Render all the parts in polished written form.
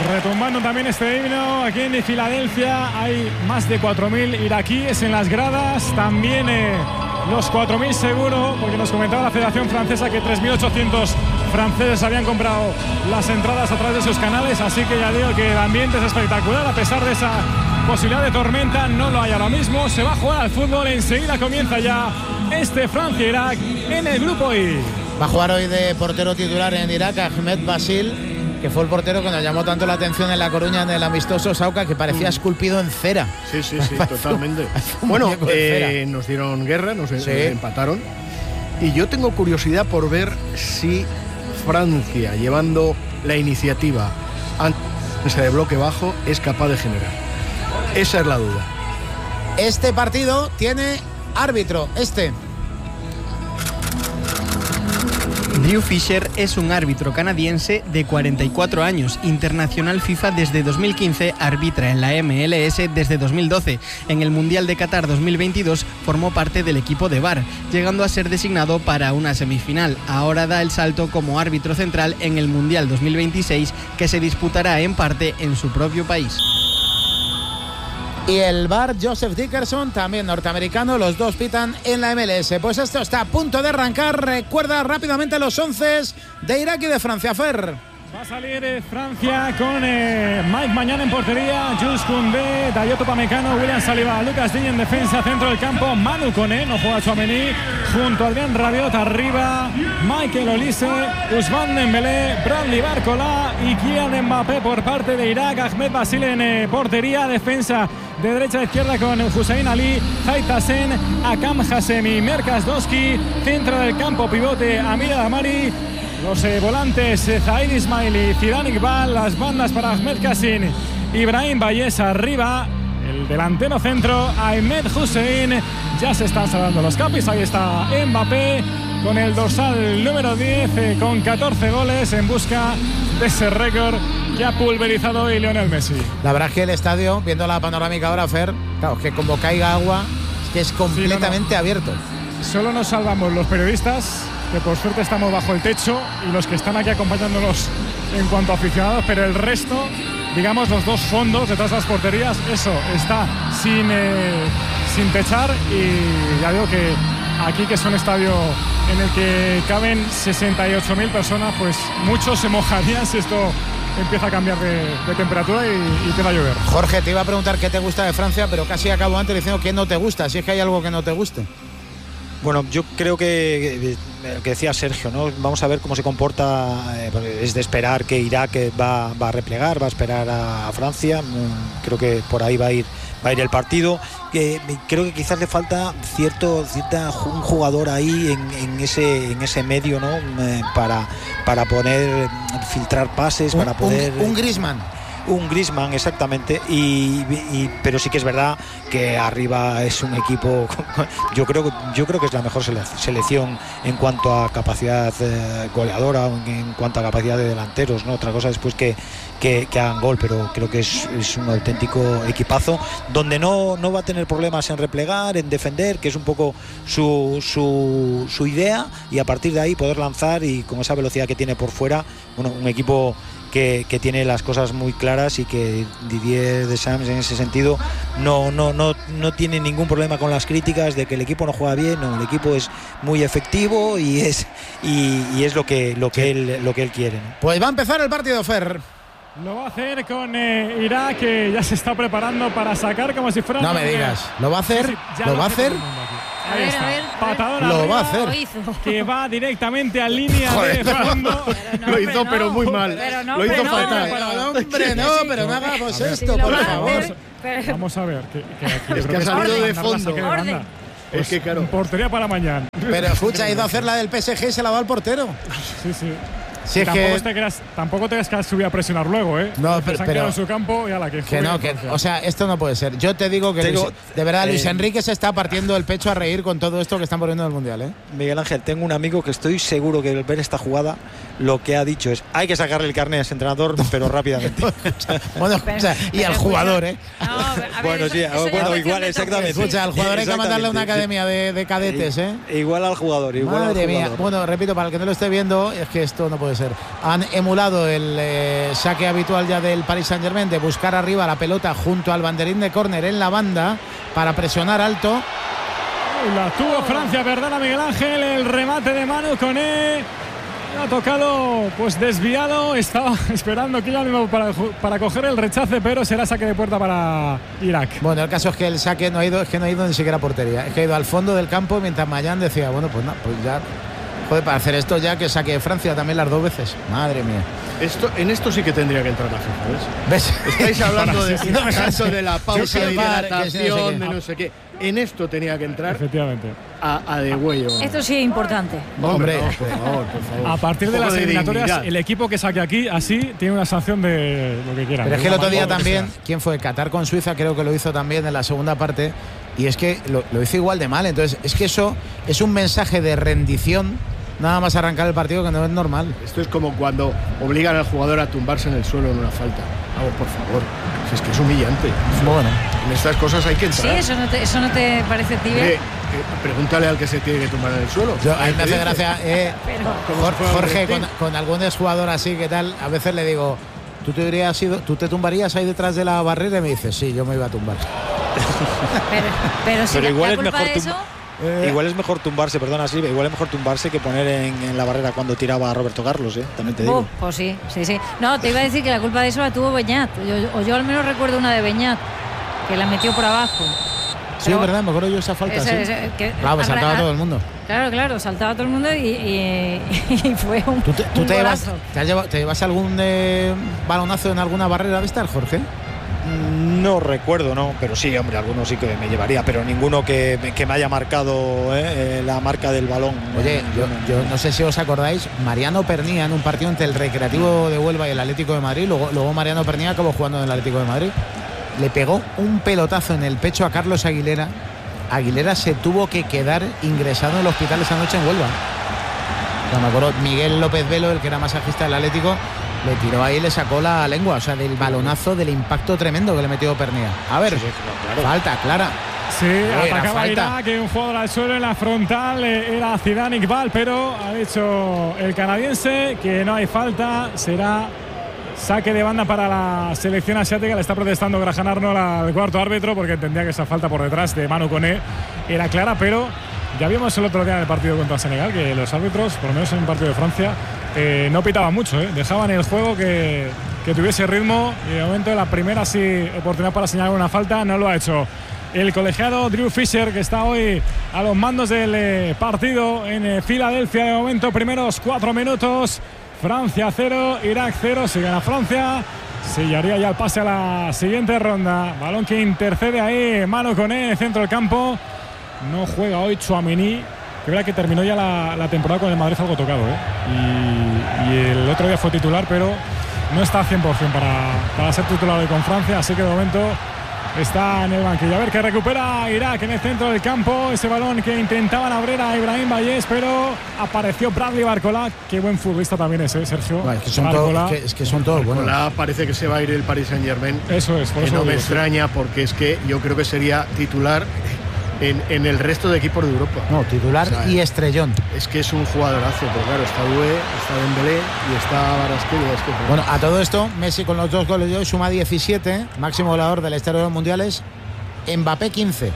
Retumbando también este himno aquí en Filadelfia. Hay más de 4.000 iraquíes en las gradas. También los 4.000 seguro, porque nos comentaba la Federación Francesa que 3.800 franceses habían comprado las entradas a través de sus canales. Así que ya digo que el ambiente es espectacular. A pesar de esa posibilidad de tormenta, no lo hay ahora mismo. Se va a jugar al fútbol. Enseguida comienza ya este Francia-Irak en el grupo I. Va a jugar hoy de portero titular en Irak Ahmed Basil, que fue el portero que nos llamó tanto la atención en La Coruña en el amistoso Sauca, que parecía esculpido en cera. Sí, totalmente. Bueno, nos dieron guerra, nos empataron. Y yo tengo curiosidad por ver si Francia, llevando la iniciativa antes de bloque bajo, es capaz de generar. Esa es la duda. Este partido tiene árbitro, Drew Fisher es un árbitro canadiense de 44 años, internacional FIFA desde 2015, arbitra en la MLS desde 2012. En el Mundial de Qatar 2022 formó parte del equipo de VAR, llegando a ser designado para una semifinal. Ahora da el salto como árbitro central en el Mundial 2026, que se disputará en parte en su propio país. Y el VAR, Joseph Dickerson, también norteamericano, los dos pitan en la MLS. Pues esto está a punto de arrancar. Recuerda rápidamente los 11 de Irak y de Francia, Fer. Va a salir Francia con Mike Mañana en portería, Jules Koundé, Dayot Upamecano, William Saliba, Lucas Digne en defensa, centro del campo, Manu Koné, no juega Tchouaméni, junto a Adrien Rabiot, arriba Michael Olise, Ousmane Dembélé, Bradley Barcola y Kylian Mbappé por parte de Irak. Ahmed Basil en portería, defensa de derecha a izquierda con Hussein Ali, Haït Hassen, Akam Hassemi, Merkas Doski, centro del campo, pivote Amir Adamari. Los volantes Zaid Ismaili, Zidane Iqbal, las bandas para Ahmed Kassim, Ibrahim Bayes arriba, el delantero centro Ahmed Hussein. Ya se están salvando los capis, ahí está Mbappé con el dorsal número 10 con 14 goles en busca de ese récord que ha pulverizado hoy Lionel Messi. La verdad es que el estadio, viendo la panorámica ahora, Fer, claro, que como caiga agua, es que es completamente abierto. Solo nos salvamos los periodistas, que por suerte estamos bajo el techo, y los que están aquí acompañándonos en cuanto a aficionados, pero el resto, digamos los dos fondos detrás de las porterías, eso está sin techar. Y ya digo que aquí, que es un estadio en el que caben 68.000 personas, pues muchos se mojarían si esto empieza a cambiar de temperatura y empieza a llover. Jorge, te iba a preguntar qué te gusta de Francia, pero casi acabo antes diciendo qué no te gusta, si es que hay algo que no te guste. Bueno, yo creo que decía Sergio, ¿no? Vamos a ver cómo se comporta. Es de esperar que Irak va a replegar, va a esperar a Francia. Creo que por ahí va a ir el partido. Creo que quizás le falta un jugador ahí en ese medio, ¿no? Para poder filtrar pases, para poder un Griezmann. Un Griezmann, exactamente, pero sí que es verdad que arriba es un equipo, yo creo que es la mejor selección en cuanto a capacidad goleadora, en cuanto a capacidad de delanteros, ¿no? Otra cosa después que hagan gol, pero creo que es un auténtico equipazo, donde no va a tener problemas en replegar, en defender, que es un poco su idea, y a partir de ahí poder lanzar, y con esa velocidad que tiene por fuera, bueno, un equipo que tiene las cosas muy claras, y que Didier Deschamps en ese sentido no tiene ningún problema con las críticas de que el equipo no juega bien. No, el equipo es muy efectivo y es lo que él quiere, ¿no? Pues va a empezar el partido, Fer. Lo va a hacer con Irak, que ya se está preparando para sacar como si fuera... No me digas, ¿lo va a hacer? Sí, ¿Lo va a hacer? Ahí está, patadón lo arriba, va a hacer, que va directamente a línea de fondo. Lo hizo, pero muy mal. Lo hizo fatal. Pero no hagamos esto, por favor. Vamos a ver. Es que ha salido de fondo. Es que claro. Portería para mañana. Pero escucha, ha ido a hacer la del PSG y se la va al portero. Sí. Si es tampoco te creas que subir a presionar luego, ¿eh? No, pero en su campo y a la que o sea, esto no puede ser. Yo te digo que de verdad Luis Enrique se está partiendo el pecho a reír con todo esto que están poniendo en el Mundial, ¿eh? Miguel Ángel, tengo un amigo que estoy seguro que al ver esta jugada lo que ha dicho es: hay que sacarle el carnet a ese entrenador, pero rápidamente. Bueno, y al jugador, ¿eh? No, Bueno, sí, bueno, igual, exactamente. Escucha, al jugador hay que mandarle a una academia de cadetes, ¿eh? Igual al jugador, igual Madre al mía. jugador. Bueno, repito, para el que no lo esté viendo, es que esto no puede ser. Han emulado el saque habitual ya del Paris Saint-Germain de buscar arriba la pelota junto al banderín de córner en la banda para presionar alto. La tuvo Francia, perdona Miguel Ángel, el remate de Manu Koné. Ha tocado, pues desviado, estaba esperando que mismo para coger el rechace, pero será saque de puerta para Irak. Bueno, el caso es que el saque no ha ido ni siquiera a portería, es que ha ido al fondo del campo mientras Mayán decía, bueno, pues nada, pues ya, joder, para hacer esto ya que saque de Francia también las 2 veces. Madre mía. En esto sí que tendría que entrar la FIFA, ¿Ves? Estáis hablando de la pausa de bar, hidratación, de no sé qué. En esto tenía que entrar. Efectivamente. A de huello. Esto sí es importante. Hombre, no, por favor. A partir de las eliminatorias, dignidad. el equipo que saque aquí así tiene una sanción de lo que quiera. Pero es que el otro día también, ¿quién fue? Qatar con Suiza, creo que lo hizo también en la segunda parte. Y es que lo hizo igual de mal. Entonces, es que eso es un mensaje de rendición. Nada más arrancar el partido, que no es normal. Esto es como cuando obligan al jugador a tumbarse en el suelo en una falta. Vamos, por favor. Si es que es humillante. Bueno, en estas cosas hay que entrar. Sí, eso no te parece tibio. Pregúntale al que se tiene que tumbar en el suelo. A mí me hace gracia, Pero... Jorge, con algún exjugador así, que tal, a veces le digo, ¿tú te tumbarías ahí detrás de la barrera? Y me dice, sí, yo me iba a tumbar. pero si pero igual la es culpa mejor de eso... igual es mejor tumbarse, perdona Silvia, igual es mejor tumbarse que poner en la barrera cuando tiraba a Roberto Carlos, también te digo. Pues sí. No, te iba a decir que la culpa de eso la tuvo Beñat. Yo al menos recuerdo una de Beñat, que la metió por abajo. Sí, es verdad, me acuerdo yo esa falta. Claro, pues saltaba todo el mundo. Claro, saltaba todo el mundo y fue un ¿Tú golazo. te llevas algún balonazo en alguna barrera de estas, Jorge? No recuerdo, no, pero sí, hombre, algunos sí que me llevaría, pero ninguno que me haya marcado la marca del balón. Oye, yo no sé si os acordáis, Mariano Pernía en un partido entre el Recreativo de Huelva y el Atlético de Madrid, luego Mariano Pernía acabó jugando en el Atlético de Madrid, le pegó un pelotazo en el pecho a Carlos Aguilera. Aguilera se tuvo que quedar ingresado en el hospital esa noche en Huelva. No me acuerdo, Miguel López Velo, el que era masajista del Atlético, le tiró ahí y le sacó la lengua, o sea, del balonazo, del impacto tremendo que le metió Pernía. A ver, claro. Falta clara. Sí, atacaba Irak, que un jugador al suelo en la frontal era Zidane Iqbal, pero ha dicho el canadiense que no hay falta, será saque de banda para la selección asiática. Le está protestando Graham Arnold al cuarto árbitro porque entendía que esa falta por detrás de Manu Koné era clara, pero ya vimos el otro día en el partido contra Senegal que los árbitros, por lo menos en el partido de Francia, no pitaban mucho, dejaban el juego que tuviese ritmo, y de momento la primera oportunidad para señalar una falta no lo ha hecho el colegiado Drew Fisher, que está hoy a los mandos del partido en Filadelfia. De momento, primeros 4 minutos, Francia 0, Irak 0. Si gana Francia, sellaría ya el pase a la siguiente ronda. Balón que intercede ahí Manu Koné en el centro del campo. No juega hoy Tchouaméni, que verdad que terminó ya la temporada con el Madrid algo tocado, y el otro día fue titular, pero no está al 100% para ser titular hoy con Francia, así que de momento está en el banquillo. A ver, que recupera Irak en el centro del campo, ese balón que intentaban abrir a Ibrahim Vallés, pero apareció Bradley Barcola. Qué buen futbolista también es, Sergio. Bueno, es que son todos buenos. Barcola parece que se va a ir el Paris Saint-Germain. Eso es, por eso no me extraña, porque es que yo creo que sería titular en el resto de equipos de Europa. No, titular, o sea, y estrellón. Es que es un jugadorazo, pero claro, está Doué, está Dembélé y está Kvaratskhelia. Bueno, a todo esto, Messi con los 2 goles de hoy suma 17, máximo goleador de la historia de los mundiales. Mbappé 15.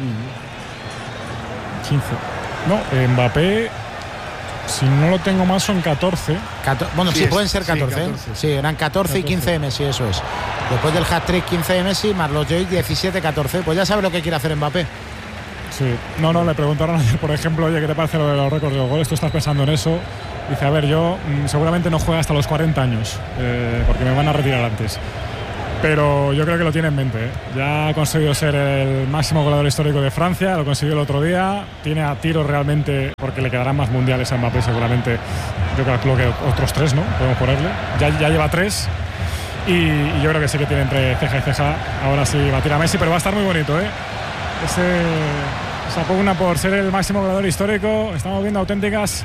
15. No, Mbappé, si no lo tengo más, son 14. Bueno, sí, pueden ser 14. Sí, 14. Sí, eran 14 y 15 de Messi, eso es. Después del hat-trick 15 de Messi, más los de hoy 17-14. Pues ya sabe lo que quiere hacer Mbappé. Sí, no, le preguntaron ayer, por ejemplo, oye, ¿qué te parece lo de los récords de los goles? ¿Tú estás pensando en eso? Dice, a ver, yo seguramente no juego hasta los 40 años, porque me van a retirar antes. Pero yo creo que lo tiene en mente, Ya ha conseguido ser el máximo goleador histórico de Francia, lo consiguió el otro día. Tiene a tiro realmente, porque le quedarán más mundiales a Mbappé seguramente. Yo calculo que otros 3, ¿no? Podemos ponerle. Ya lleva 3. Y yo creo que sí que tiene entre ceja y ceja. Ahora sí va a tirar a Messi, pero va a estar muy bonito, Esa pugna por ser el máximo goleador histórico. Estamos viendo auténticas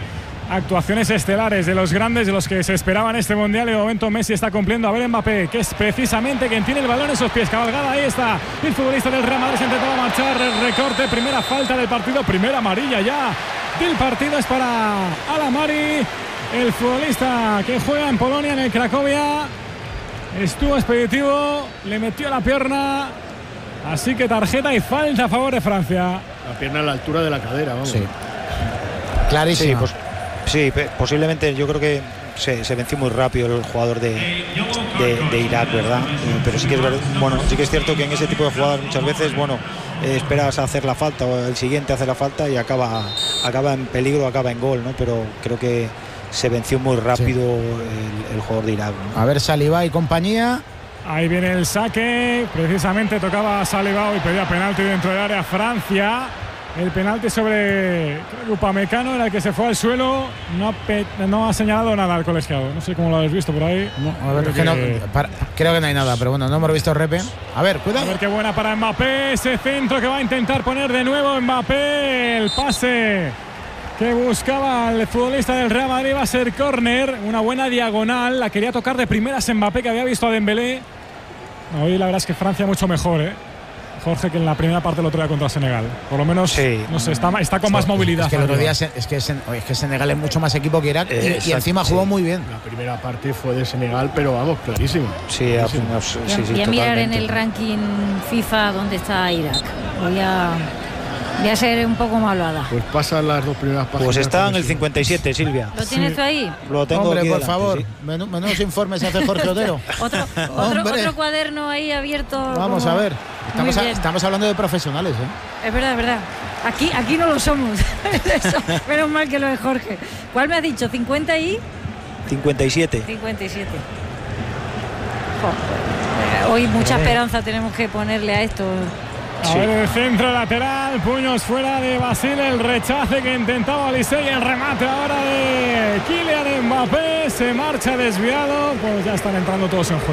actuaciones estelares, de los grandes, de los que se esperaban este mundial, y de momento Messi está cumpliendo. A ver Mbappé, que es precisamente quien tiene el balón en sus pies. Cabalgada, ahí está el futbolista del Real Madrid, se intentaba marchar, el recorte, primera falta del partido, primera amarilla ya del partido, es para Alamari, el futbolista que juega en Polonia, en el Cracovia. Estuvo expeditivo, le metió la pierna, así que tarjeta y falta a favor de Francia. La pierna a la altura de la cadera, vamos. Sí. Clarísimo. Sí, posiblemente yo creo que se venció muy rápido el jugador de Irak, ¿verdad? Pero sí que es verdad, bueno, sí que es cierto que en ese tipo de jugadas muchas veces, bueno, esperas a hacer la falta o el siguiente hace la falta y acaba en peligro, acaba en gol, ¿no? Pero creo que se venció muy rápido el jugador de Irak, ¿no? A ver, Saliba y compañía. Ahí viene el saque, precisamente tocaba a Saliba y pedía penalti dentro del área Francia. El penalti sobre Upamecano, era el que se fue al suelo. No ha señalado nada al colegiado. No sé cómo lo habéis visto por ahí. No, a ver, creo que no hay nada, pero bueno, no hemos visto repe. A ver, cuidado. A ver qué buena para Mbappé. Ese centro que va a intentar poner de nuevo Mbappé. El pase que buscaba el futbolista del Real Madrid va a ser córner. Una buena diagonal. La quería tocar de primeras Mbappé, que había visto a Dembélé. Hoy la verdad es que Francia mucho mejor, Jorge, que en la primera parte del otro día contra Senegal. Por lo menos, sí, no sé, está con más movilidad. Es que el otro día es que Senegal es mucho más equipo que Irak y encima jugó muy bien. La primera parte fue de Senegal, pero vamos, clarísimo. Sí, y a mirar en el ranking FIFA dónde está Irak. Voy a ser un poco malvada. Pues pasan las dos primeras páginas. Pues está en el 57, Silvia. ¿Lo tienes tú ahí? Lo tengo. Hombre, aquí por delante, favor, sí. menudos informes hace Jorge Otero. otro cuaderno ahí abierto. Vamos a ver. Estamos hablando de profesionales, Es verdad. Aquí no lo somos. Menos mal que lo de Jorge. ¿Cuál me has dicho? ¿50 y? 57. 57. Hoy mucha esperanza tenemos que ponerle a esto. A ver, el centro lateral, puños fuera de Basil, el rechace que intentaba Olise, el remate ahora de Kylian Mbappé, se marcha desviado, pues ya están entrando todos en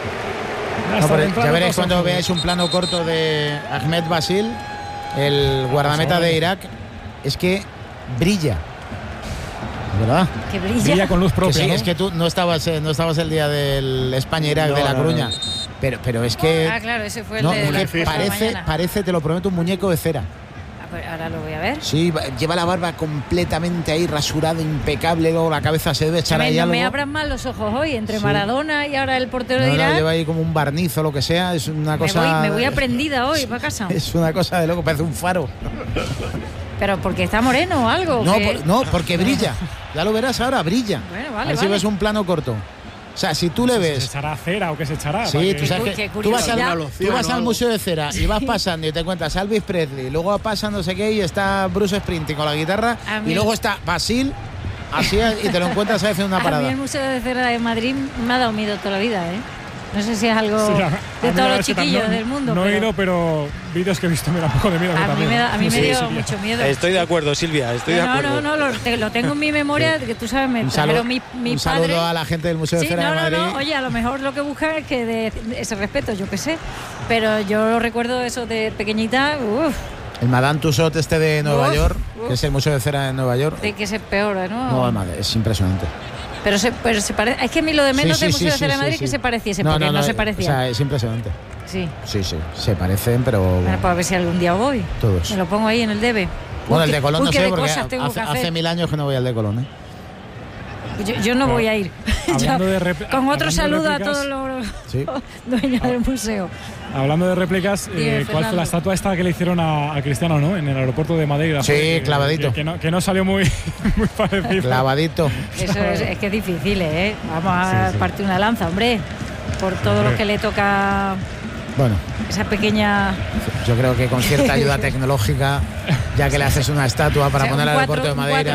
juego. Ya veréis cuando veáis un plano corto de Ahmed Basil, el guardameta de Irak, es que brilla, ¿verdad? Que brilla. Brilla con luz propia. Que sí, ¿no? es que tú no estabas el día del España-Irak de La Coruña. Pero es que. Ah, claro, ese fue el de que parece, te lo prometo, un muñeco de cera. Ahora lo voy a ver. Sí, lleva la barba completamente ahí rasurada, impecable, luego la cabeza se debe echar ahí no algo. me abran mal los ojos hoy, entre Maradona y ahora el portero de Irak. No, lleva ahí como un barniz o lo que sea, es una cosa. Me voy aprendida hoy para casa. Es una cosa de loco, parece un faro. Pero porque está moreno o algo. No, porque brilla. Ya lo verás ahora, brilla. Bueno, vale. A ver si ves un plano corto. O sea, si tú le ves. ¿Se echará cera o qué se echará? Sí, tú sabes que tú vas al Museo de Cera y vas pasando y te encuentras a Elvis Presley, luego pasa no sé qué y está Bruce Springsteen con la guitarra y luego está Basil, así, y te lo encuentras a veces en una parada. A mí el Museo de Cera de Madrid me ha dado miedo toda la vida, No sé si es algo de todos los chiquillos del mundo. No he ido, pero vídeos que he visto me da un poco de miedo. A mí me dio mucho miedo. Estoy de acuerdo, Silvia, estoy de acuerdo. No, lo tengo en mi memoria, que tú sabes, mi un saludo padre, a la gente del Museo de Cera de Madrid. Oye, a lo mejor lo que buscan es que de ese respeto, yo qué sé. Pero yo recuerdo eso de pequeñita, El Madame Tussauds de Nueva York, que es el Museo de Cera de Nueva York. De que es peor, No, madre, es impresionante. Pero se parece. Es que a mí lo de menos del Museo de Cera de Madrid que se pareciese, porque no se parecía. O sea, es impresionante. Sí. Sí, se parecen, pero. Bueno, pues a ver si algún día voy. Todos. Me lo pongo ahí en el debe. Bueno, el de Colón no sé, porque hace 1000 años que no voy al de Colón, Yo no voy a ir. Con otro saludo a todos los dueños del museo. Hablando de réplicas, ¿cuál fue la estatua esta que le hicieron a Cristiano, ¿no? En el aeropuerto de Madeira. Sí, clavadito. Que no salió muy parecido. Clavadito. Eso es que es difícil, Vamos a partir una lanza, hombre. Por todo lo que le toca. Bueno. Esa pequeña. Yo creo que con cierta ayuda tecnológica, ya que le haces una estatua para poner al aeropuerto de Madeira,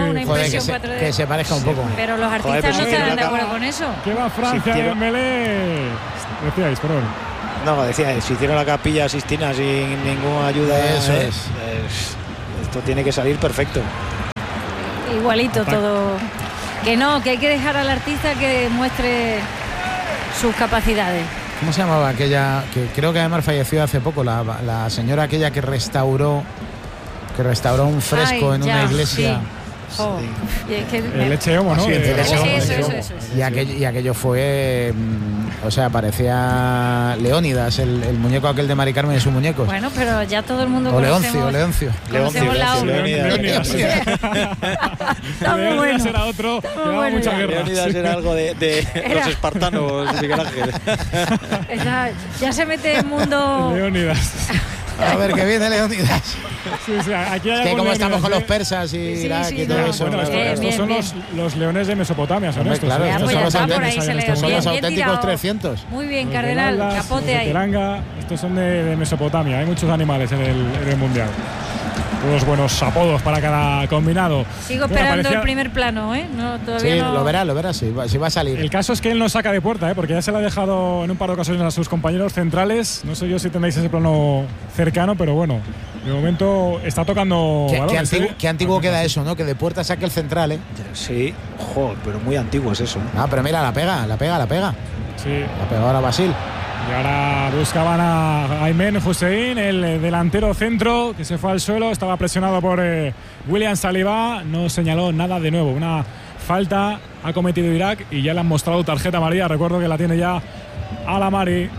que se parezca un poco. Pero los artistas no estarán de acuerdo con eso. ¿Qué va Francia de Dembélé? Decíais, perdón. No, decía, si hicieron la Capilla Sistina sin ninguna ayuda, eso es. Esto tiene que salir perfecto. Igualito todo. Que hay que dejar al artista que muestre sus capacidades. ¿Cómo se llamaba aquella? Que creo que además falleció hace poco, la señora aquella que restauró un fresco en una iglesia. Oh. El leche homo, ¿no? Eso. Y aquello fue, o sea, parecía Leónidas, el muñeco aquel de Mari Carmen y sus muñecos. Bueno, pero ya todo el mundo Leoncio. Leónidas. Leónidas era otro, que daba mucha guerra. Leónidas era algo de los espartanos de Miguel Ángel. Ya se mete en mundo... Leónidas. A ver, que viene Leónidas. Sí, aquí hay que como estamos con los persas y Irak y todo eso. Bueno, estos son los leones de Mesopotamia, son estos. Claro, estos son los auténticos 300. Muy bien, Cardenal, capote ahí. Teranga, estos son de Mesopotamia, hay muchos animales en el Mundial. Todos buenos apodos para cada combinado. Sigo esperando el primer plano, ¿eh? No, todavía sí, no... lo verás, si va a salir. El caso es que él no saca de puerta, porque ya se lo ha dejado en un par de ocasiones a sus compañeros centrales. No sé yo si tenéis ese plano cercano, pero bueno, de momento está tocando balones. Qué antiguo queda eso, ¿no? Que de puerta saque el central, ¿eh? Sí, joder, pero muy antiguo es eso. Ah, pero mira, la pega. Sí. La pega ahora Basil. Y ahora buscaban a Aymen Hussein, el delantero centro, que se fue al suelo, estaba presionado por William Saliba, no señaló nada de nuevo. Una falta ha cometido Irak y ya le han mostrado tarjeta amarilla. Recuerdo que la tiene ya Alamari,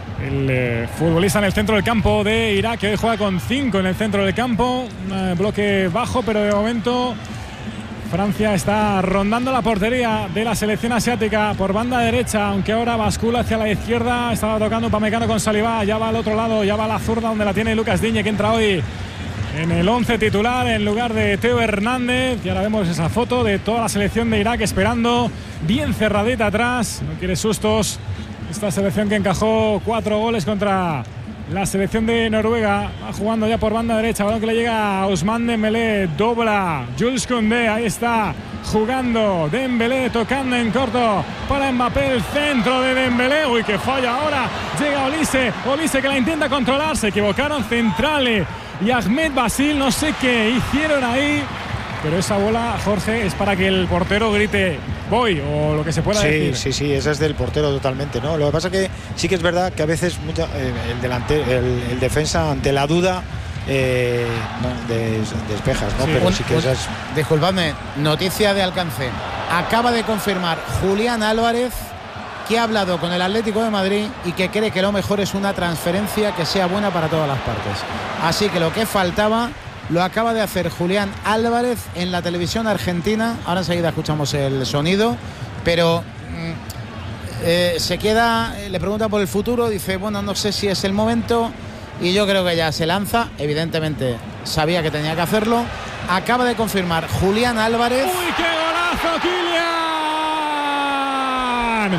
el futbolista en el centro del campo de Irak, que hoy juega con 5 en el centro del campo. Un bloque bajo, pero de momento Francia está rondando la portería de la selección asiática por banda derecha, aunque ahora bascula hacia la izquierda. Estaba tocando Upamecano con Saliba, ya va al otro lado, ya va a la zurda donde la tiene Lucas Digne, que entra hoy en el 11 titular en lugar de Teo Hernández. Y ahora vemos esa foto de toda la selección de Irak esperando, bien cerradita atrás, no quiere sustos. Esta selección que encajó 4 goles contra la selección de Noruega, va jugando ya por banda derecha, balón que le llega a Ousmane Dembélé, dobla Jules Koundé, ahí está jugando Dembélé, tocando en corto para Mbappé, el centro de Dembélé, uy, que falla ahora, llega Olise que la intenta controlar, se equivocaron Centrale y Ahmed Basil, no sé qué hicieron ahí, pero esa bola, Jorge, es para que el portero grite voy o lo que se pueda decir. Sí, esa es del portero totalmente, ¿no? Lo que pasa que sí que es verdad que a veces el defensa ante la duda despejas, ¿no? Pero sí que esas... Disculpadme, noticia de alcance. Acaba de confirmar Julián Álvarez que ha hablado con el Atlético de Madrid y que cree que lo mejor es una transferencia que sea buena para todas las partes. Así que lo que faltaba lo acaba de hacer Julián Álvarez en la televisión argentina. Ahora enseguida escuchamos el sonido, pero se queda, le pregunta por el futuro, dice, bueno, no sé si es el momento, y yo creo que ya se lanza. Evidentemente sabía que tenía que hacerlo. Acaba de confirmar Julián Álvarez. ¡Uy, qué golazo, Kylian!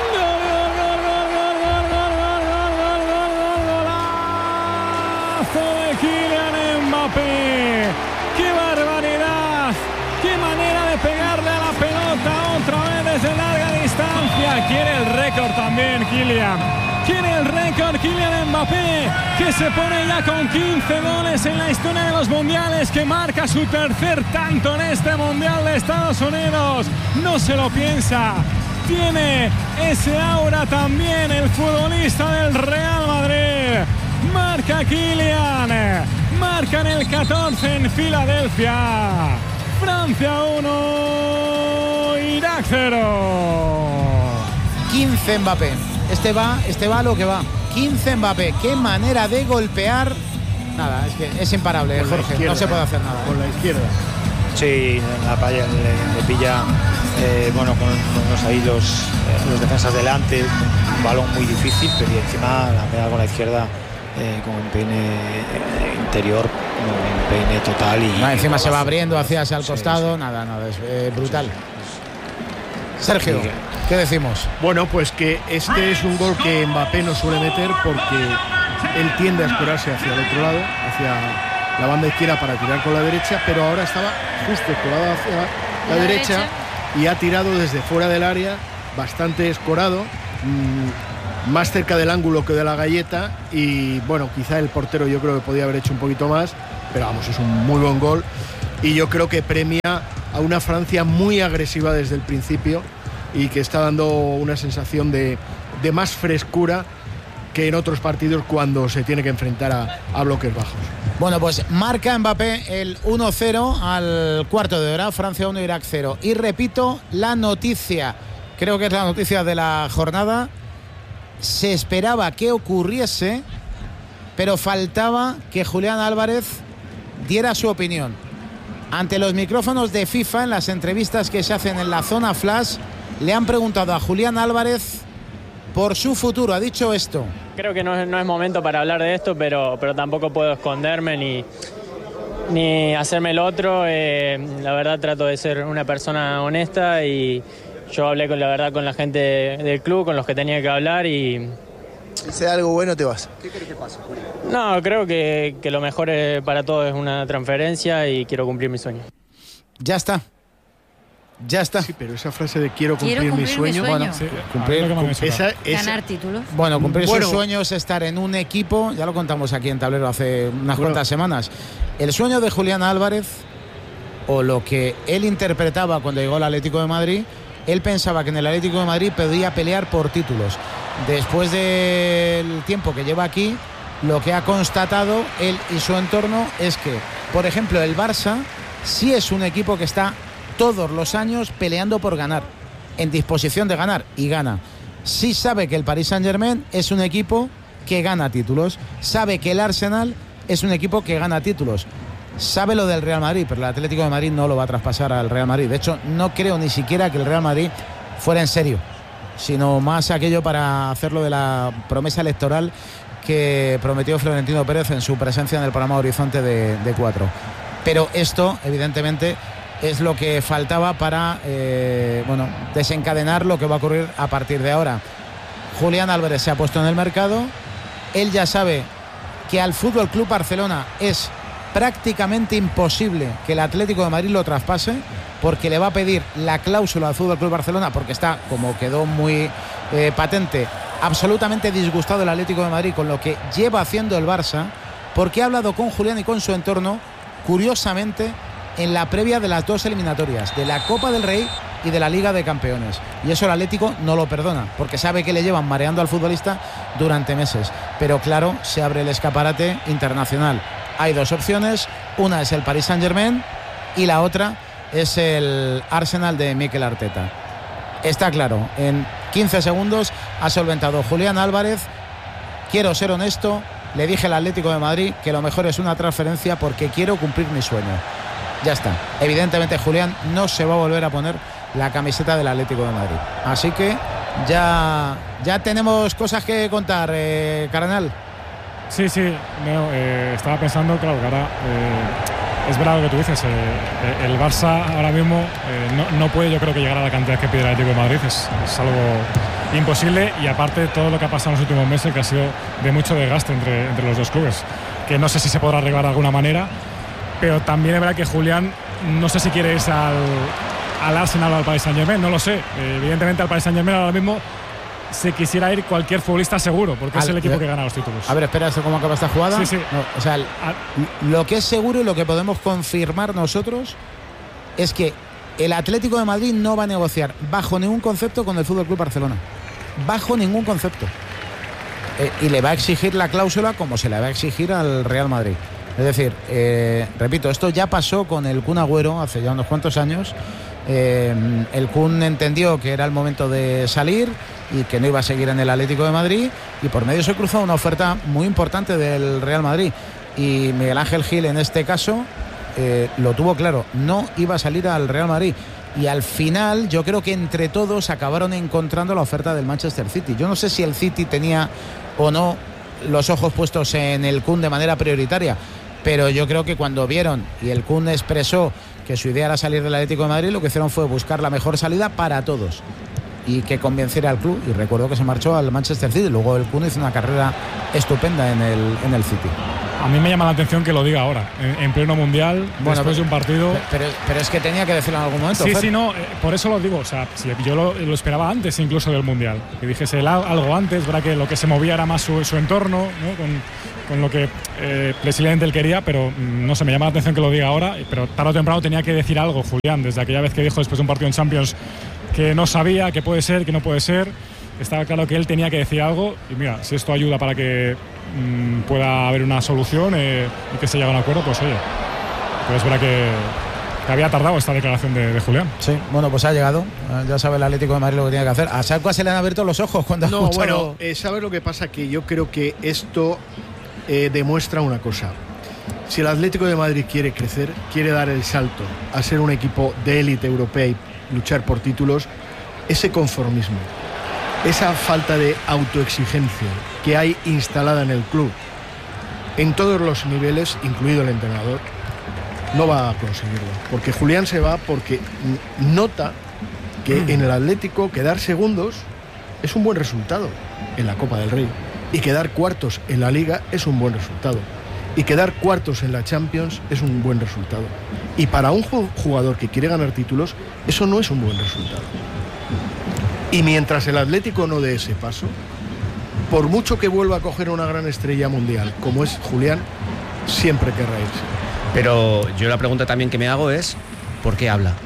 ¡Qué barbaridad! ¡Qué manera de pegarle a la pelota otra vez desde larga distancia! Quiere el récord también Kylian. Quiere el récord Kylian Mbappé, que se pone ya con 15 goles en la historia de los mundiales, que marca su tercer tanto en este mundial de Estados Unidos. No se lo piensa. Tiene ese aura también el futbolista del Real Madrid. Marca Kylian. Marca en el 14 en Filadelfia. Francia 1, Irak 0. 15 Mbappé. Este va a lo que va. 15 Mbappé. Qué manera de golpear. Nada, es que es imparable, Jorge. No se puede hacer nada. Con la izquierda. Sí, la palla le pilla, con ahí los defensas delante. Un balón muy difícil, pero encima la pega con la izquierda. Con un peine interior, un peine total y encima se va abriendo hacia el costado. Sí. Nada, es brutal. Sergio, ¿qué decimos? Bueno, pues que este es un gol que Mbappé no suele meter porque él tiende a escorarse hacia el otro lado, hacia la banda izquierda para tirar con la derecha, pero ahora estaba justo escorado hacia la derecha y ha tirado desde fuera del área, bastante escorado, más cerca del ángulo que de la galleta, y bueno, quizá el portero yo creo que podía haber hecho un poquito más, pero vamos, es un muy buen gol y yo creo que premia a una Francia muy agresiva desde el principio y que está dando una sensación de más frescura que en otros partidos cuando se tiene que enfrentar a bloques bajos. Bueno, pues marca Mbappé el 1-0 al cuarto de hora, Francia 1, Irak 0. Y repito, la noticia, creo que es la noticia de la jornada, se esperaba que ocurriese, pero faltaba que Julián Álvarez diera su opinión. Ante los micrófonos de FIFA, en las entrevistas que se hacen en la zona flash, le han preguntado a Julián Álvarez por su futuro. Ha dicho esto. Creo que no es momento para hablar de esto, pero tampoco puedo esconderme ni hacerme el otro. La verdad trato de ser una persona honesta y yo hablé con la gente del club, con los que tenía que hablar y... Si sea algo bueno te vas. ¿Qué crees que pasa, Julio? No, creo que lo mejor para todos es una transferencia y quiero cumplir mi sueño. Ya está. Ya está. Sí, pero esa frase de quiero cumplir mi sueño. Bueno, sí, ganar títulos. Bueno, cumplir sus sueños, estar en un equipo, ya lo contamos aquí en Tablero hace unas cuantas semanas. El sueño de Julián Álvarez, o lo que él interpretaba cuando llegó al Atlético de Madrid, él pensaba que en el Atlético de Madrid podía pelear por títulos. Después del tiempo que lleva aquí, lo que ha constatado él y su entorno es que, por ejemplo, el Barça sí es un equipo que está todos los años peleando por ganar, en disposición de ganar, y gana. Sí sabe que el Paris Saint-Germain es un equipo que gana títulos, sabe que el Arsenal es un equipo que gana títulos, sabe lo del Real Madrid, pero el Atlético de Madrid no lo va a traspasar al Real Madrid. De hecho, no creo ni siquiera que el Real Madrid fuera en serio, sino más aquello para hacerlo de la promesa electoral que prometió Florentino Pérez en su presencia en el programa Horizonte de 4. Pero esto, evidentemente, es lo que faltaba para desencadenar lo que va a ocurrir a partir de ahora. Julián Álvarez se ha puesto en el mercado, él ya sabe que al Fútbol Club Barcelona es prácticamente imposible que el Atlético de Madrid lo traspase, porque le va a pedir la cláusula al Fútbol Club Barcelona, porque está, como quedó muy patente, absolutamente disgustado el Atlético de Madrid con lo que lleva haciendo el Barça, porque ha hablado con Julián y con su entorno, curiosamente, en la previa de las dos eliminatorias, de la Copa del Rey y de la Liga de Campeones. Y eso el Atlético no lo perdona, porque sabe que le llevan mareando al futbolista durante meses. Pero claro, se abre el escaparate internacional. Hay dos opciones, una es el Paris Saint-Germain y la otra es el Arsenal de Mikel Arteta. Está claro, en 15 segundos ha solventado Julián Álvarez: quiero ser honesto, le dije al Atlético de Madrid que lo mejor es una transferencia porque quiero cumplir mi sueño. Ya está. Evidentemente Julián no se va a volver a poner la camiseta del Atlético de Madrid. Así que ya tenemos cosas que contar, Cardenal. Sí, estaba pensando, claro, que ahora es verdad lo que tú dices, el Barça ahora mismo no puede, yo creo, que llegar a la cantidad que pide el Atlético de Madrid, es algo imposible, y aparte todo lo que ha pasado en los últimos meses, que ha sido de mucho desgaste entre los dos clubes, que no sé si se podrá arreglar de alguna manera, pero también es verdad que Julián no sé si quiere irse al Arsenal o al Paris Saint-Germain, no lo sé. Evidentemente al Paris Saint-Germain ahora mismo se quisiera ir cualquier futbolista seguro, porque es el equipo que gana los títulos. A ver, espera, ¿cómo acaba esta jugada? Sí. No, o sea, lo que es seguro y lo que podemos confirmar nosotros es que el Atlético de Madrid no va a negociar bajo ningún concepto con el FC Barcelona. Bajo ningún concepto. Y le va a exigir la cláusula como se le va a exigir al Real Madrid. Es decir, repito, esto ya pasó con el Kun Agüero hace ya unos cuantos años. El Kun entendió que era el momento de salir y que no iba a seguir en el Atlético de Madrid, y por medio se cruzó una oferta muy importante del Real Madrid, y Miguel Ángel Gil en este caso lo tuvo claro, no iba a salir al Real Madrid, y al final yo creo que entre todos acabaron encontrando la oferta del Manchester City. Yo no sé si el City tenía o no los ojos puestos en el Kun de manera prioritaria, pero yo creo que cuando vieron y el Kun expresó que su idea era salir del Atlético de Madrid, lo que hicieron fue buscar la mejor salida para todos y que convenciera al club, y recuerdo que se marchó al Manchester City. Luego el Kun hizo una carrera estupenda en el City. A mí me llama la atención que lo diga ahora, en pleno mundial, después de un partido. Pero es que tenía que decirlo en algún momento. Sí, no, por eso lo digo. O sea, si yo lo esperaba antes incluso del mundial, que dijese algo antes, verdad que lo que se movía era más su entorno, ¿no? con lo que precisamente él quería, pero no sé, me llama la atención que lo diga ahora, pero tarde o temprano tenía que decir algo Julián, desde aquella vez que dijo después de un partido en Champions que no sabía, que puede ser, que no puede ser. estaba claro que él tenía que decir algo y mira, si esto ayuda para que pueda haber una solución y que se llegue a un acuerdo, pues oye, pero es verdad que había tardado esta declaración de Julián. Sí, bueno, pues ha llegado. Ya sabe el Atlético de Madrid lo que tiene que hacer. A Sacua se le han abierto los ojos cuando ha escuchado. Bueno, ¿sabes lo que pasa? Que yo creo que esto demuestra una cosa. Si el Atlético de Madrid quiere crecer, quiere dar el salto a ser un equipo de élite europea y luchar por títulos, ese conformismo, esa falta de autoexigencia que hay instalada en el club, en todos los niveles, incluido el entrenador, no va a conseguirlo. Porque Julián se va porque nota que en el Atlético quedar segundos es un buen resultado en la Copa del Rey. Y quedar cuartos en la Liga es un buen resultado. Y quedar cuartos en la Champions es un buen resultado. Y para un jugador que quiere ganar títulos, eso no es un buen resultado. Y mientras el Atlético no dé ese paso, por mucho que vuelva a coger una gran estrella mundial, como es Julián, siempre querrá irse. Pero yo la pregunta también que me hago es, ¿por qué habla?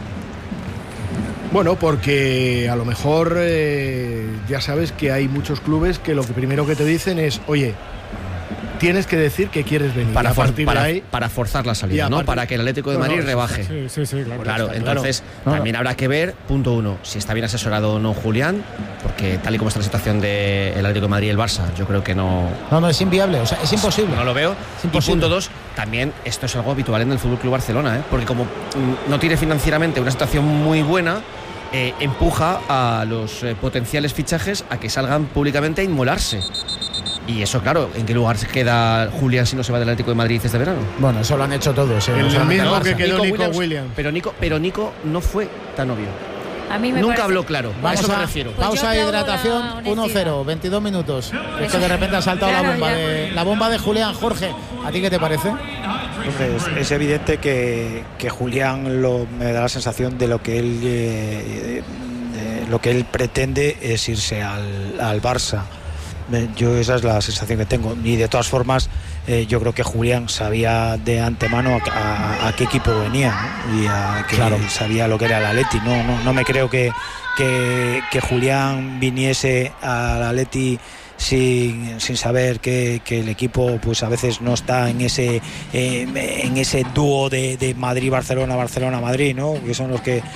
Bueno, porque a lo mejor ya sabes que hay muchos clubes que lo primero que te dicen es, oye, tienes que decir que quieres venir. Para forzar la salida, ¿no? Para que el Atlético de Madrid rebaje. Sí, claro. Claro, entonces también habrá que ver, punto uno, si está bien asesorado o no Julián, porque tal y como está la situación del Atlético de Madrid y el Barça, yo creo que no... No, es inviable, o sea, es imposible. No lo veo. Y punto dos, también esto es algo habitual en el FC Barcelona, porque como no tiene financieramente una situación muy buena, empuja a los potenciales fichajes a que salgan públicamente a inmolarse. Y eso, claro, ¿en qué lugar se queda Julián si no se va del Atlético de Madrid este verano? Bueno, eso lo han hecho todos. El mismo que quedó Nico Williams. Pero Nico no fue tan obvio. A mí me Nunca parece... habló claro. A eso me refiero. Pues pausa de hidratación, 1-0, 22 minutos. Es que de repente ha saltado la bomba de Julián. Jorge, ¿a ti qué te parece? Hombre, es evidente que Julián me da la sensación de lo que él pretende es irse al Barça. Yo esa es la sensación que tengo, y de todas formas yo creo que Julián sabía de antemano a qué equipo venía, ¿no? Y que sabía lo que era el Atleti. No me creo que Julián viniese al Atleti sin saber que el equipo pues a veces no está en ese dúo de Madrid-Barcelona, Barcelona-Madrid, ¿no? Que son los que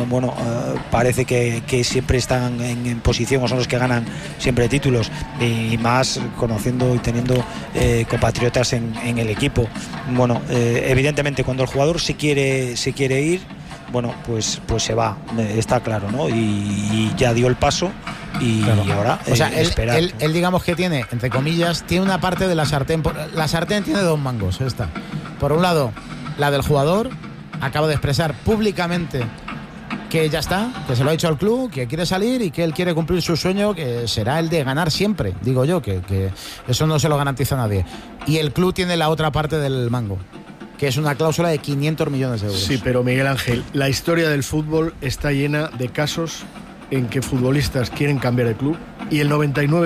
parece que siempre están en posición, o son los que ganan siempre títulos, y más conociendo y teniendo compatriotas en el equipo. Evidentemente cuando el jugador se quiere ir, pues se va, está claro, ¿no? Y ya dio el paso. Y ahora esperar. Él digamos que tiene, entre comillas, tiene una parte de la sartén. La sartén tiene dos mangos, esta. Por un lado, la del jugador, acaba de expresar públicamente que ya está, que se lo ha dicho al club, que quiere salir y que él quiere cumplir su sueño, que será el de ganar siempre, digo yo, que eso no se lo garantiza nadie. Y el club tiene la otra parte del mango, que es una cláusula de 500 millones de euros. Sí, pero Miguel Ángel, la historia del fútbol está llena de casos en que futbolistas quieren cambiar de club y el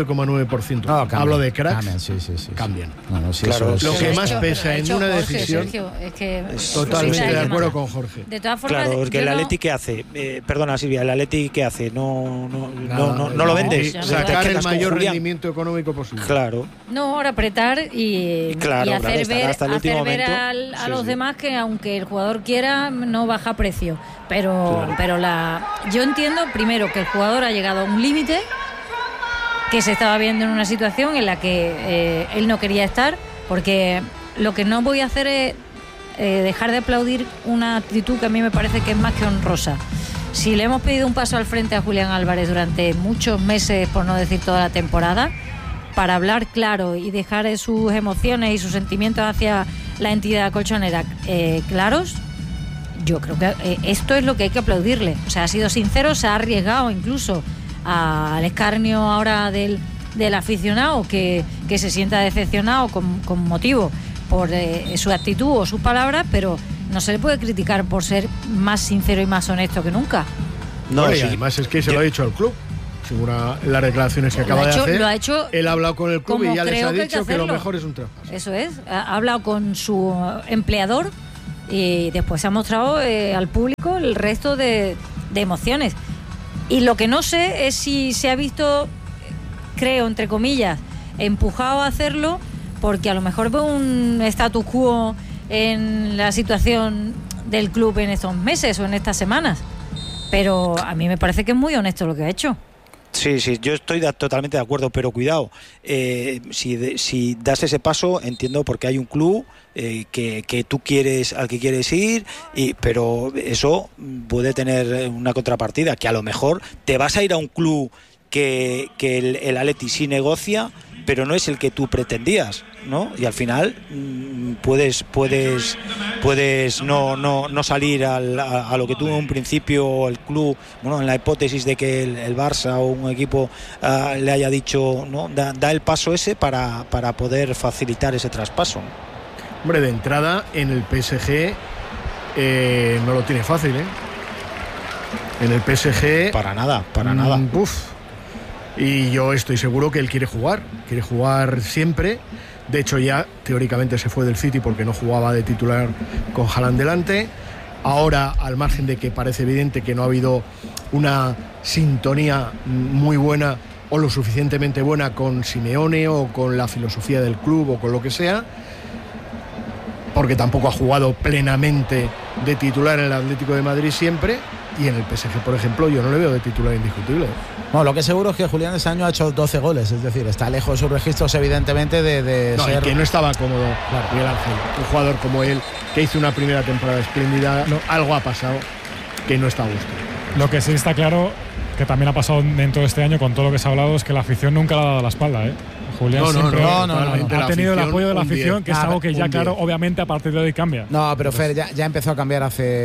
99,9%, hablo de cracks, cambian. Claro, lo que más pesa en una decisión, Sergio, es que totalmente de acuerdo con Jorge. De todas formas, claro, porque el Atleti ¿qué hace? Perdona Silvia, el Atleti ¿qué hace? No lo vendes. Sacar el mayor rendimiento económico posible. Claro. No, ahora apretar y hacer ver a los demás que aunque el jugador quiera no baja precio. Pero yo entiendo primero que el jugador ha llegado a un límite, que se estaba viendo en una situación en la que él no quería estar, porque lo que no voy a hacer es dejar de aplaudir una actitud que a mí me parece que es más que honrosa. Si le hemos pedido un paso al frente a Julián Álvarez durante muchos meses, por no decir toda la temporada, para hablar claro y dejar sus emociones y sus sentimientos hacia la entidad colchonera claros, yo creo que esto es lo que hay que aplaudirle. O sea, ha sido sincero, se ha arriesgado incluso al escarnio ahora del aficionado que se sienta decepcionado con motivo por su actitud o sus palabras, pero no se le puede criticar por ser más sincero y más honesto que nunca. No, y además es que se lo ha dicho al club. Según las declaraciones que acaba de hacer, él ha hablado con el club y ya les ha dicho que lo mejor es un traspaso. Eso es, ha hablado con su empleador y después se ha mostrado al público el resto de emociones. Y lo que no sé es si se ha visto, creo, entre comillas, empujado a hacerlo, porque a lo mejor ve un status quo en la situación del club en estos meses o en estas semanas. Pero a mí me parece que es muy honesto lo que ha hecho. Sí, yo estoy totalmente de acuerdo, pero cuidado, si das ese paso, entiendo porque hay un club que tú quieres, al que quieres ir, pero eso puede tener una contrapartida, que a lo mejor te vas a ir a un club que el Atleti sí negocia, pero no es el que tú pretendías, ¿no? Y al final puedes no salir a lo que tú en un principio el club, bueno, en la hipótesis de que el Barça o un equipo le haya dicho, ¿no? Da el paso ese para poder facilitar ese traspaso. Hombre, de entrada en el PSG no lo tiene fácil, ¿eh? En el PSG para nada. Y yo estoy seguro que él quiere jugar siempre. De hecho, ya teóricamente se fue del City porque no jugaba de titular con Haaland delante. Ahora, al margen de que parece evidente que no ha habido una sintonía muy buena o lo suficientemente buena con Simeone o con la filosofía del club o con lo que sea, porque tampoco ha jugado plenamente de titular en el Atlético de Madrid siempre. Y en el PSG, por ejemplo, yo no le veo de titular indiscutible. No, lo que seguro es que Julián este año ha hecho 12 goles, es decir, está lejos de sus registros, evidentemente, de no, ser... que no estaba cómodo, claro. Miguel Ángel, un jugador como él, que hizo una primera temporada espléndida, algo ha pasado que no está a gusto. Lo que sí está claro, que también ha pasado dentro de este año, con todo lo que se ha hablado, es que la afición nunca le ha dado la espalda, ¿eh? Julián siempre ha tenido el apoyo de la afición, que es algo que ya, claro, obviamente a partir de hoy cambia. No, pero Fer ya empezó a cambiar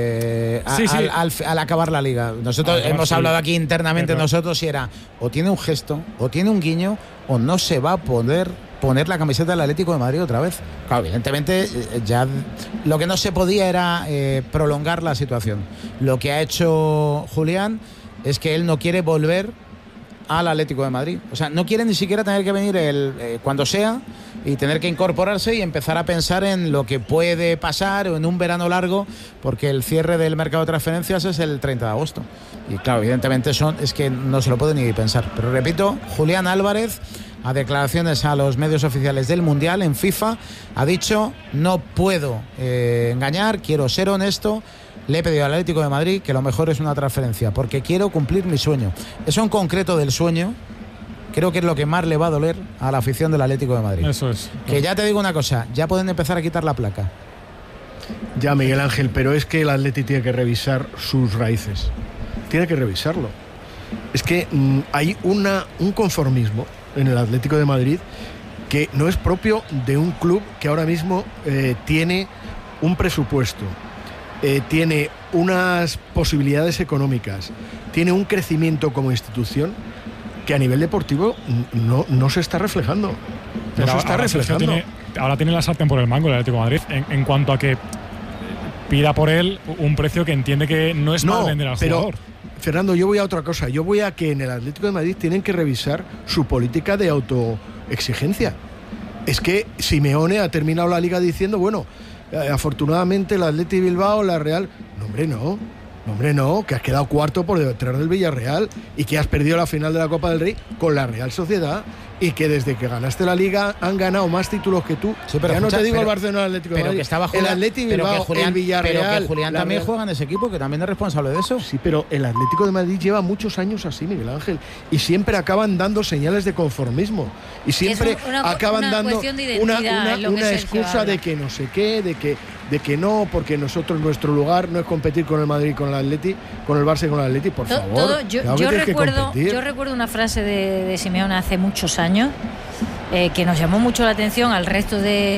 al acabar la liga. Nosotros hemos hablado aquí internamente nosotros y era o tiene un gesto, o tiene un guiño, o no se va a poner la camiseta del Atlético de Madrid otra vez. Claro, evidentemente ya lo que no se podía era prolongar la situación. Lo que ha hecho Julián es que él no quiere volver al Atlético de Madrid. O sea, no quiere ni siquiera tener que venir cuando sea y tener que incorporarse y empezar a pensar en lo que puede pasar o en un verano largo, porque el cierre del mercado de transferencias es el 30 de agosto. Y claro, evidentemente es que no se lo puede ni pensar. Pero repito, Julián Álvarez, a declaraciones a los medios oficiales del Mundial en FIFA, ha dicho: no puedo engañar, quiero ser honesto. Le he pedido al Atlético de Madrid que lo mejor es una transferencia, porque quiero cumplir mi sueño. Eso en concreto del sueño, creo que es lo que más le va a doler a la afición del Atlético de Madrid. Eso es. Que ya te digo una cosa, ya pueden empezar a quitar la placa. Ya, Miguel Ángel, pero es que el Atlético tiene que revisar sus raíces. Tiene que revisarlo. Es que hay un conformismo en el Atlético de Madrid que no es propio de un club que ahora mismo tiene un presupuesto, tiene unas posibilidades económicas, tiene un crecimiento como institución que a nivel deportivo no se está reflejando. No se está reflejando. Ahora tiene la sartén por el mango el Atlético de Madrid en cuanto a que pida por él un precio que entiende que no es para vender al jugador. Fernando, yo voy a otra cosa. Yo voy a que en el Atlético de Madrid tienen que revisar su política de autoexigencia. Es que Simeone ha terminado la liga diciendo, bueno, afortunadamente el Athletic Bilbao, la Real... No, hombre, no, que has quedado cuarto por detrás del Villarreal y que has perdido la final de la Copa del Rey con la Real Sociedad y que desde que ganaste la Liga han ganado más títulos que tú. Sí, pero ya no te digo el Barcelona, el Atlético de Madrid, que estaba el Athletic Bilbao, el Villarreal... Pero que Julián también juega en ese equipo, que también es responsable de eso. Sí, pero el Atlético de Madrid lleva muchos años así, Miguel Ángel, y siempre acaban dando señales de conformismo y siempre acaban dando una excusa de que no sé qué, de que no, porque nuestro lugar no es competir con el Madrid, con el Atleti, con el Barça y con el Atleti, por favor. Yo recuerdo una frase de Simeone hace muchos años que nos llamó mucho la atención al resto de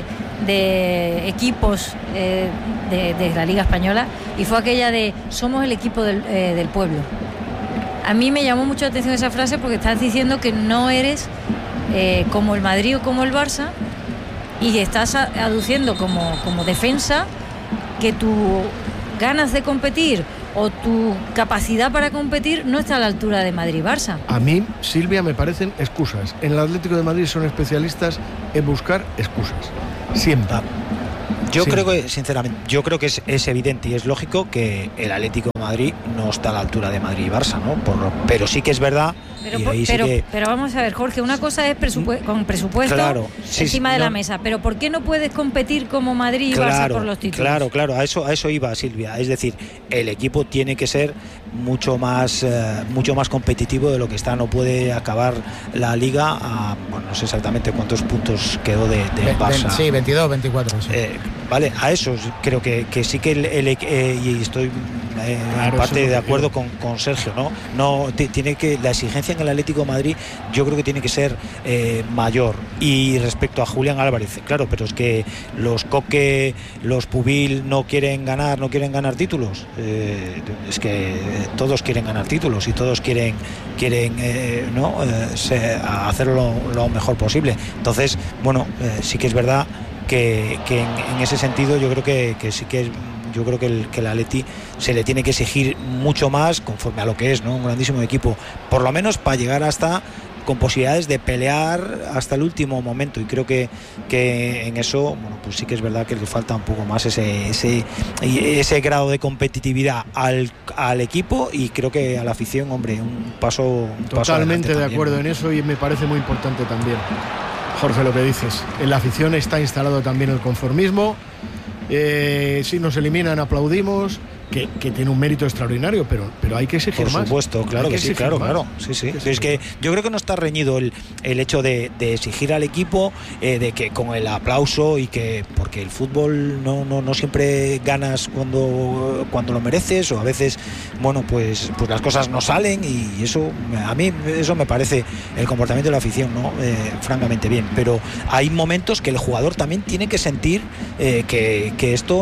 equipos de la Liga Española, y fue aquella de: somos el equipo del pueblo. A mí me llamó mucho la atención esa frase porque estás diciendo que no eres como el Madrid o como el Barça, y estás aduciendo como defensa que tus ganas de competir o tu capacidad para competir no está a la altura de Madrid-Barça. A mí, Silvia, me parecen excusas. En el Atlético de Madrid son especialistas en buscar excusas. Siempre. Yo creo que, sinceramente, es evidente y es lógico que el Atlético de Madrid no está a la altura de Madrid y Barça, ¿no? Pero sí que es verdad. Pero vamos a ver, Jorge, una cosa es con presupuesto encima de la mesa, pero ¿por qué no puedes competir como Madrid y Barça por los títulos? Claro, a eso iba, Silvia. Es decir, el equipo tiene que ser mucho más competitivo de lo que está. No puede acabar la Liga no sé exactamente cuántos puntos quedó de Barça. Sí, 22, 24. Sí. Vale, a eso creo que sí que y estoy en parte de acuerdo con Sergio, ¿no? Tiene que la exigencia en el Atlético de Madrid, yo creo que tiene que ser mayor. Y respecto a Julián Álvarez, claro, pero es que los Coque, los Pubil no quieren ganar títulos. Es que todos quieren ganar títulos y todos quieren hacerlo lo mejor posible. Entonces, sí que es verdad que en ese sentido yo creo que sí que yo creo que el Atleti se le tiene que exigir mucho más conforme a lo que es, ¿no? Un grandísimo equipo, por lo menos para llegar hasta con posibilidades de pelear hasta el último momento, y creo que en eso pues sí que es verdad que le falta un poco más ese grado de competitividad al equipo, y creo que a la afición, un paso totalmente de acuerdo en eso, y me parece muy importante también, Jorge, lo que dices. En la afición está instalado también el conformismo. Si nos eliminan aplaudimos, que tiene un mérito extraordinario, pero hay que exigir más. Por supuesto, claro que sí, claro. Sí. Es que yo creo que no está reñido el hecho de exigir al equipo, de que con el aplauso, y que porque el fútbol no siempre ganas cuando lo mereces, o a veces pues las cosas no salen, y eso a mí eso me parece el comportamiento de la afición, ¿no? Francamente bien, pero hay momentos que el jugador también tiene que sentir que esto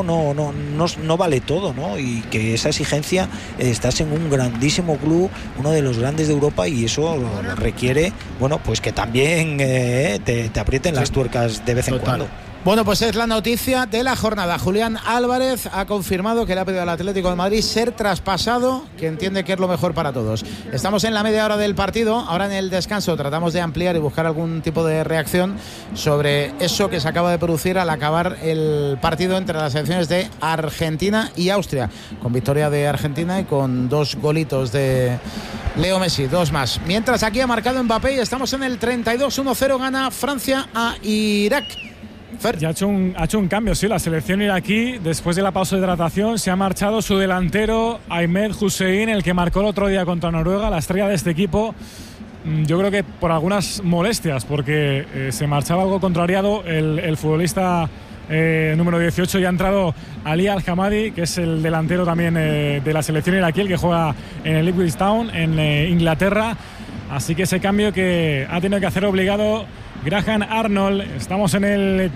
no vale todo, ¿no? Y que esa exigencia, estás en un grandísimo club, uno de los grandes de Europa, y eso requiere pues que también te aprieten las tuercas de vez en cuando. Bueno, pues es la noticia de la jornada. Julián Álvarez ha confirmado que le ha pedido al Atlético de Madrid ser traspasado, que entiende que es lo mejor para todos. Estamos en la media hora del partido. Ahora en el descanso tratamos de ampliar y buscar algún tipo de reacción sobre eso que se acaba de producir al acabar el partido entre las selecciones de Argentina y Austria, con victoria de Argentina y con 2 golitos de Leo Messi, 2 más. Mientras aquí ha marcado Mbappé y estamos en el 32-1-0, gana Francia a Irak. Ya ha hecho un cambio, sí, la selección iraquí. Después de la pausa de hidratación se ha marchado su delantero Ahmed Hussein, el que marcó el otro día contra Noruega, la estrella de este equipo. Yo creo que por algunas molestias, porque se marchaba algo contrariado el futbolista número 18, y ha entrado Ali Al-Hamadi, que es el delantero también de la selección iraquí, el que juega en el Ipswich Town en Inglaterra. Así que ese cambio que ha tenido que hacer obligado Graham Arnold. Estamos en el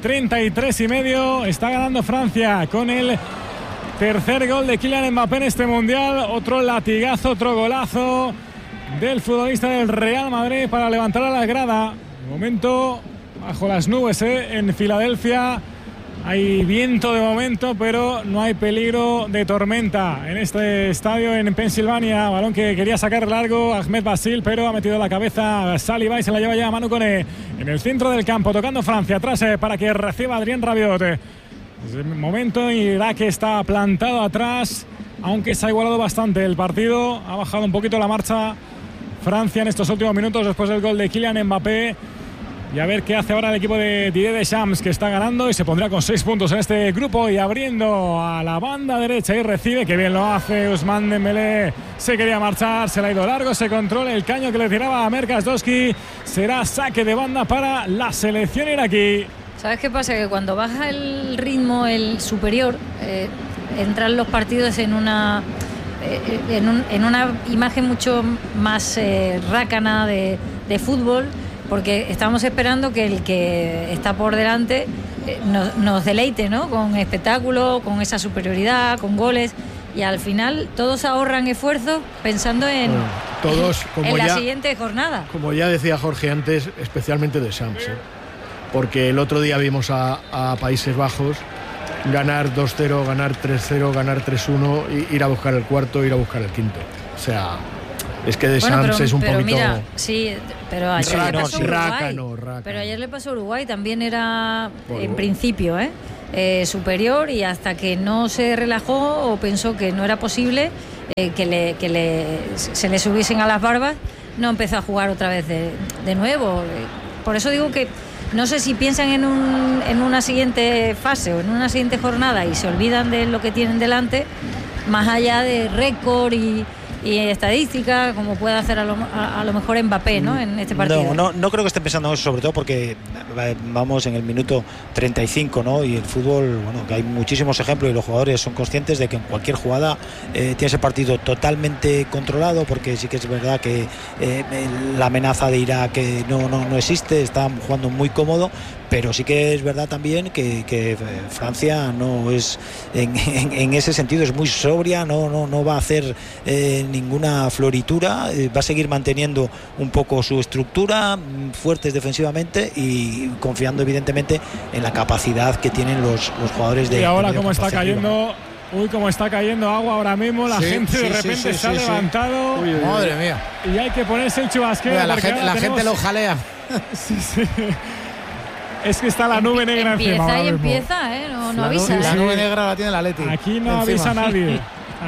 33,5. Está ganando Francia con el tercer gol de Kylian Mbappé en este mundial. Otro latigazo, otro golazo del futbolista del Real Madrid para levantar a la grada. De momento bajo las nubes en Filadelfia. Hay viento de momento, pero no hay peligro de tormenta en este estadio en Pensilvania. Balón que quería sacar largo Ahmed Basil, pero ha metido la cabeza Saliba y se la lleva ya Manu Koné en el centro del campo, tocando Francia atrás para que reciba Adrien Rabiot. Desde el momento Irak está plantado atrás, aunque se ha igualado bastante el partido. Ha bajado un poquito la marcha Francia en estos últimos minutos después del gol de Kylian Mbappé. Y a ver qué hace ahora el equipo de Didier Deschamps, que está ganando y se pondrá con 6 puntos en este grupo, y abriendo a la banda derecha y recibe, que bien lo hace Ousmane Dembélé. Se quería marchar, se le ha ido largo, se controla el caño que le tiraba a Merkasdowski. Será saque de banda para la selección iraquí. ¿Sabes qué pasa? Que cuando baja el ritmo, el superior, entran los partidos en una imagen mucho más rácana de fútbol, porque estamos esperando que el que está por delante nos deleite, ¿no? Con espectáculo, con esa superioridad, con goles, y al final todos ahorran esfuerzos pensando en la siguiente jornada. Como ya decía Jorge antes, especialmente de Shams, porque el otro día vimos a Países Bajos ganar 2-0, ganar 3-0, ganar 3-1, ir a buscar el cuarto, ir a buscar el quinto. O sea, es que de Shams es un poquito... Mira, sí, pero ayer le pasó a Uruguay. Pero ayer le pasó a Uruguay, también era en principio superior, y hasta que no se relajó o pensó que no era posible, se le subiesen a las barbas, no empezó a jugar otra vez de nuevo. Por eso digo que no sé si piensan en una siguiente fase o en una siguiente jornada y se olvidan de lo que tienen delante, más allá de récord y estadística, como puede hacer a lo mejor Mbappé, ¿no? En este partido. No creo que estén pensando en eso, sobre todo porque vamos en el minuto 35, ¿no? Y el fútbol, bueno, que hay muchísimos ejemplos y los jugadores son conscientes de que en cualquier jugada tiene ese partido totalmente controlado, porque sí que es verdad que la amenaza de Irak no existe, están jugando muy cómodo, pero sí que es verdad también que Francia no es en ese sentido, es muy sobria, no va a hacer ninguna floritura, va a seguir manteniendo un poco su estructura, fuertes defensivamente y confiando evidentemente en la capacidad que tienen los jugadores de... Y ahora cómo está cayendo... cómo está cayendo agua ahora mismo, la gente de repente se ha levantado. Madre mía. Y hay que ponerse el chubasquero. La gente lo jalea. Sí. Es que está la nube negra encima. Empieza, no avisa. La nube negra la tiene la Leti. Aquí no avisa nadie.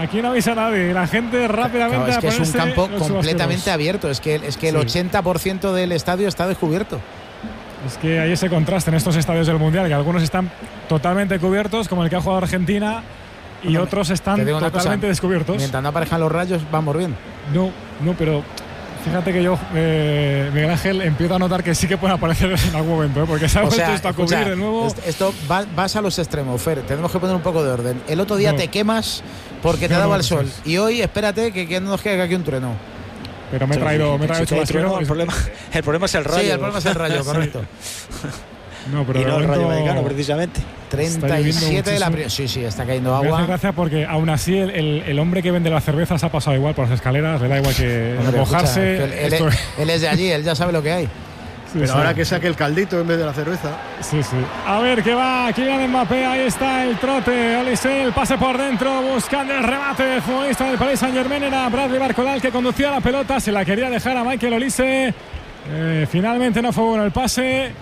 La gente rápidamente... Claro, es que es un campo completamente abierto. Es que el 80% del estadio está descubierto. Es que hay ese contraste en estos estadios del Mundial, que algunos están totalmente cubiertos, como el que ha jugado Argentina, y otros están totalmente descubiertos. Mientras no aparezcan los rayos, vamos bien. No, pero fíjate que yo, Miguel Ángel, empiezo a notar que sí que puede aparecer en algún momento, porque se ha vuelto esto a cubrir de nuevo. Esto vas a los extremos, Fer. Tenemos que poner un poco de orden. El otro día te quemas porque te daba el sol. Y hoy, espérate, que no nos quede aquí un trueno. Pero me he traído chubasquero. El problema es el rayo. Sí, el problema es el rayo, correcto. No, pero y no el Rayo Vallecano, precisamente. 37 de la primera. Sí, está cayendo agua. Me hace gracia porque aún así el hombre que vende las cervezas ha pasado igual por las escaleras, le da igual que mojarse. Él es de allí, él ya sabe lo que hay. Pero ahora que saque el caldito en vez de la cerveza. Sí. A ver qué va Kylian Mbappé. Ahí está el trote. Olise, el pase por dentro. Buscando el remate del futbolista del Paris Saint-Germain. Era Bradley Barcola que conducía la pelota. Se la quería dejar a Michael Olise. Finalmente no fue bueno el pase.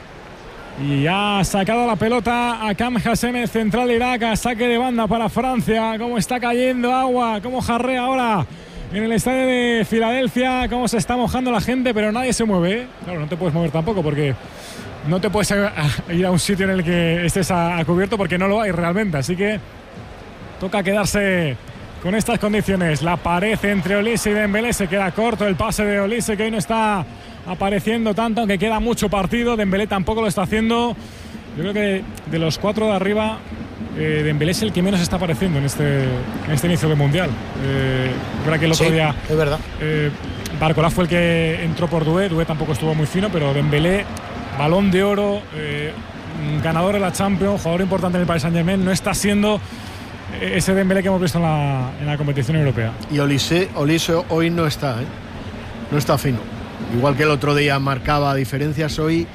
Y ha sacado la pelota a Cam Hassem, el central de Irak. A saque de banda para Francia. Cómo está cayendo agua. Cómo jarrea ahora en el estadio de Filadelfia, cómo se está mojando la gente, pero nadie se mueve. Claro, no te puedes mover tampoco porque no te puedes ir a un sitio en el que estés a cubierto porque no lo hay realmente. Así que toca quedarse con estas condiciones. La pared entre Olise y Dembélé, se queda corto el pase de Olise, que hoy no está apareciendo tanto, aunque queda mucho partido. Dembélé tampoco lo está haciendo. Yo creo que de los cuatro de arriba, Dembélé es el que menos está apareciendo en este inicio del Mundial. Creo que el otro día es verdad. Barcola fue el que entró por Doué tampoco estuvo muy fino, pero Dembélé, Balón de Oro, ganador de la Champions, jugador importante en el Paris Saint-Germain, no está siendo ese Dembélé que hemos visto en la competición europea. Y Olise hoy no está, no está fino. Igual que el otro día marcaba diferencias, hoy...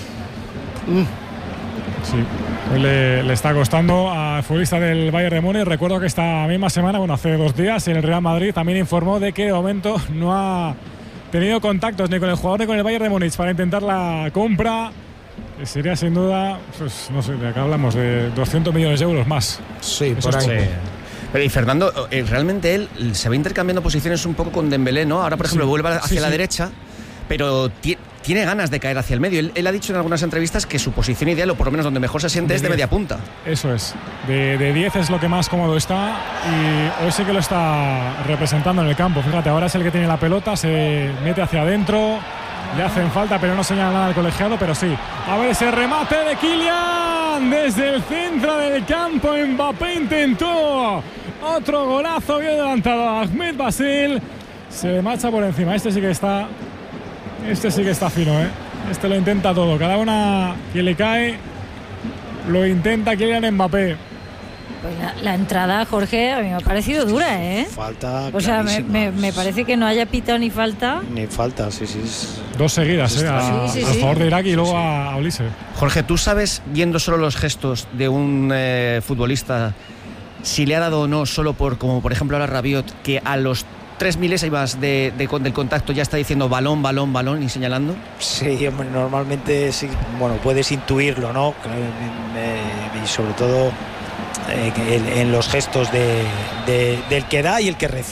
Sí, hoy le está costando al futbolista del Bayern de Múnich. Recuerdo que esta misma semana, hace 2 días, el Real Madrid también informó de que de momento no ha tenido contactos ni con el jugador ni con el Bayern de Múnich para intentar la compra. Sería sin duda, pues no sé, de acá hablamos de 200 millones de euros más. Sí, por ahí. Pero y Fernando, realmente él se va intercambiando posiciones un poco con Dembélé, ¿no? Ahora, por ejemplo, vuelve hacia la derecha, pero tiene ganas de caer hacia el medio. Él ha dicho en algunas entrevistas que su posición ideal, o por lo menos donde mejor se siente, es de media punta. Eso es. De 10 es lo que más cómodo está, y hoy sí que lo está representando en el campo. Fíjate, ahora es el que tiene la pelota, se mete hacia adentro, le hacen falta, pero no señala nada al colegiado, pero sí. A ver ese remate de Kylian desde el centro del campo. Mbappé intentó otro golazo, bien adelantado a Ahmed Basil. Se le marcha por encima. Este sí que está fino, Este lo intenta todo. Cada una que le cae lo intenta Kylian Mbappé. Pues la entrada, Jorge, a mí me ha parecido dura, Falta. O sea, me parece que no haya pitado ni falta. Ni falta, sí. 2 seguidas, a favor de Irak y luego a Olise. Jorge, ¿tú sabes, viendo solo los gestos de un futbolista, si le ha dado o no, solo como por ejemplo ahora Rabiot, que a los 3 milésimas del contacto ya está diciendo balón y señalando? Sí, hombre, normalmente sí, puedes intuirlo, ¿no? Y sobre todo en los gestos del que da y el que recibe.